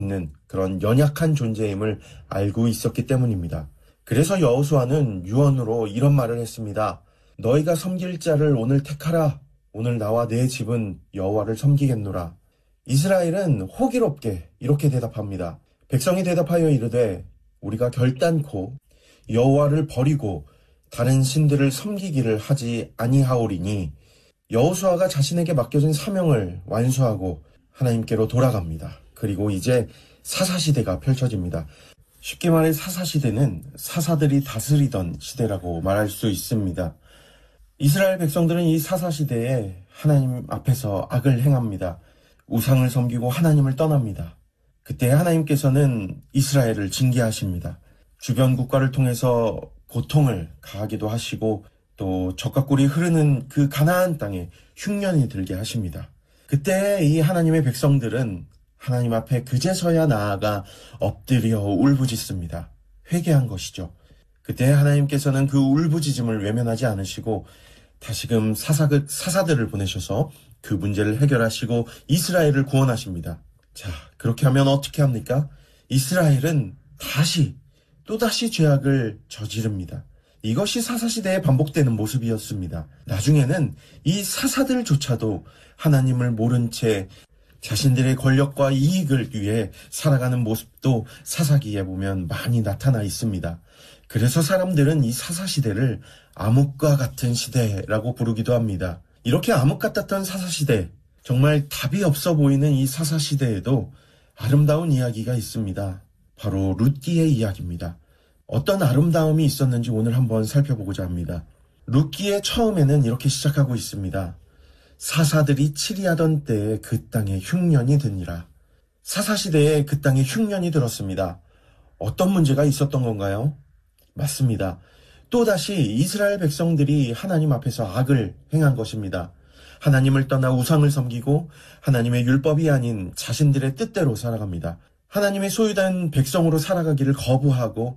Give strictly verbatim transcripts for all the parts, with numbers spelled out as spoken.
있는 그런 연약한 존재임을 알고 있었기 때문입니다. 그래서 여호수아는 유언으로 이런 말을 했습니다. 너희가 섬길 자를 오늘 택하라. 오늘 나와 내 집은 여호와를 섬기겠노라. 이스라엘은 호기롭게 이렇게 대답합니다. 백성이 대답하여 이르되 우리가 결단코 여호와를 버리고 다른 신들을 섬기기를 하지 아니하오리니 여호수아가 자신에게 맡겨진 사명을 완수하고 하나님께로 돌아갑니다. 그리고 이제 사사시대가 펼쳐집니다. 쉽게 말해 사사시대는 사사들이 다스리던 시대라고 말할 수 있습니다. 이스라엘 백성들은 이 사사시대에 하나님 앞에서 악을 행합니다. 우상을 섬기고 하나님을 떠납니다. 그때 하나님께서는 이스라엘을 징계하십니다. 주변 국가를 통해서 고통을 가하기도 하시고 또 젖과 꿀이 흐르는 그 가나안 땅에 흉년이 들게 하십니다. 그때 이 하나님의 백성들은 하나님 앞에 그제서야 나아가 엎드려 울부짖습니다. 회개한 것이죠. 그때 하나님께서는 그 울부짖음을 외면하지 않으시고 다시금 사사, 사사들을 보내셔서 그 문제를 해결하시고 이스라엘을 구원하십니다. 자, 그렇게 하면 어떻게 합니까? 이스라엘은 다시 또다시 죄악을 저지릅니다. 이것이 사사시대에 반복되는 모습이었습니다. 나중에는 이 사사들조차도 하나님을 모른 채 자신들의 권력과 이익을 위해 살아가는 모습도 사사기에 보면 많이 나타나 있습니다. 그래서 사람들은 이 사사시대를 암흑과 같은 시대라고 부르기도 합니다. 이렇게 암흑 같았던 사사시대, 정말 답이 없어 보이는 이 사사시대에도 아름다운 이야기가 있습니다. 바로 룻기의 이야기입니다. 어떤 아름다움이 있었는지 오늘 한번 살펴보고자 합니다. 룻기의 처음에는 이렇게 시작하고 있습니다. 사사들이 치리하던 때에 그 땅에 흉년이 드니라. 사사시대에 그 땅에 흉년이 들었습니다. 어떤 문제가 있었던 건가요? 맞습니다. 또다시 이스라엘 백성들이 하나님 앞에서 악을 행한 것입니다. 하나님을 떠나 우상을 섬기고 하나님의 율법이 아닌 자신들의 뜻대로 살아갑니다. 하나님의 소유된 백성으로 살아가기를 거부하고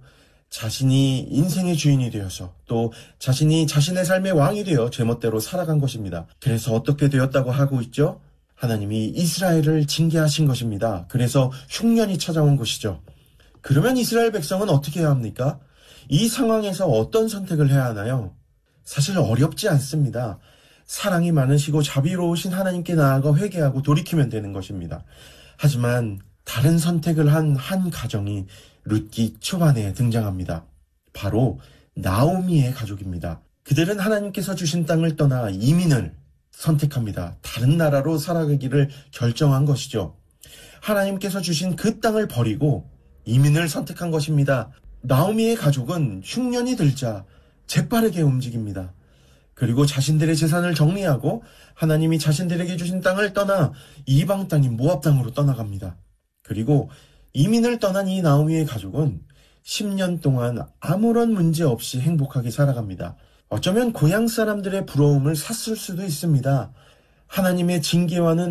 자신이 인생의 주인이 되어서 또 자신이 자신의 삶의 왕이 되어 제멋대로 살아간 것입니다. 그래서 어떻게 되었다고 하고 있죠? 하나님이 이스라엘을 징계하신 것입니다. 그래서 흉년이 찾아온 것이죠. 그러면 이스라엘 백성은 어떻게 해야 합니까? 이 상황에서 어떤 선택을 해야 하나요? 사실 어렵지 않습니다. 사랑이 많으시고 자비로우신 하나님께 나아가 회개하고 돌이키면 되는 것입니다. 하지만 다른 선택을 한 한 가정이 룻기 초반에 등장합니다. 바로 나오미의 가족입니다. 그들은 하나님께서 주신 땅을 떠나 이민을 선택합니다. 다른 나라로 살아가기를 결정한 것이죠. 하나님께서 주신 그 땅을 버리고 이민을 선택한 것입니다. 나오미의 가족은 흉년이 들자 재빠르게 움직입니다. 그리고 자신들의 재산을 정리하고 하나님이 자신들에게 주신 땅을 떠나 이방 땅인 모압 땅으로 떠나갑니다. 그리고 이민을 떠난 이 나오미의 가족은 십 년 동안 아무런 문제 없이 행복하게 살아갑니다. 어쩌면 고향 사람들의 부러움을 샀을 수도 있습니다. 하나님의 징계와는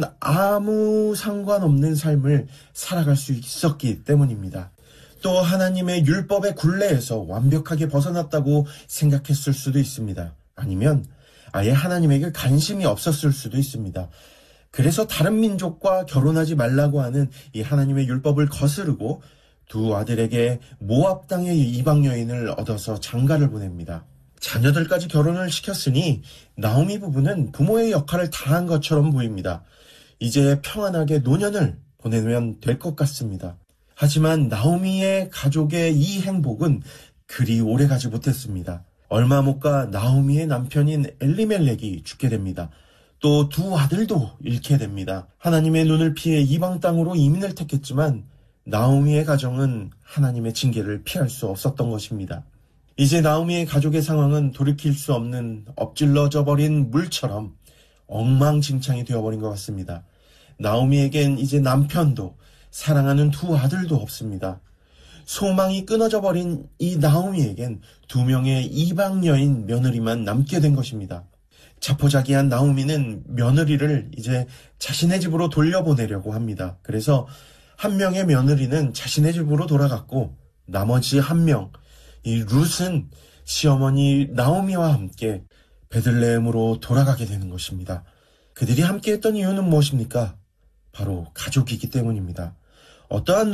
아무 상관없는 삶을 살아갈 수 있었기 때문입니다. 또 하나님의 율법의 굴레에서 완벽하게 벗어났다고 생각했을 수도 있습니다. 아니면 아예 하나님에게 관심이 없었을 수도 있습니다. 그래서 다른 민족과 결혼하지 말라고 하는 이 하나님의 율법을 거스르고 두 아들에게 모압 땅의 이방 여인을 얻어서 장가를 보냅니다. 자녀들까지 결혼을 시켰으니 나오미 부부는 부모의 역할을 다한 것처럼 보입니다. 이제 평안하게 노년을 보내면 될 것 같습니다. 하지만 나오미의 가족의 이 행복은 그리 오래가지 못했습니다. 얼마 못 가 나오미의 남편인 엘리멜렉이 죽게 됩니다. 또 두 아들도 잃게 됩니다. 하나님의 눈을 피해 이방 땅으로 이민을 택했지만 나오미의 가정은 하나님의 징계를 피할 수 없었던 것입니다. 이제 나오미의 가족의 상황은 돌이킬 수 없는 엎질러져 버린 물처럼 엉망진창이 되어버린 것 같습니다. 나오미에겐 이제 남편도 사랑하는 두 아들도 없습니다. 소망이 끊어져 버린 이 나오미에겐 두 명의 이방 여인 며느리만 남게 된 것입니다. 자포자기한 나오미는 며느리를 이제 자신의 집으로 돌려보내려고 합니다. 그래서 한 명의 며느리는 자신의 집으로 돌아갔고 나머지 한 명, 이 룻은 시어머니 나오미와 함께 베들레헴으로 돌아가게 되는 것입니다. 그들이 함께 했던 이유는 무엇입니까? 바로 가족이기 때문입니다. 어떠한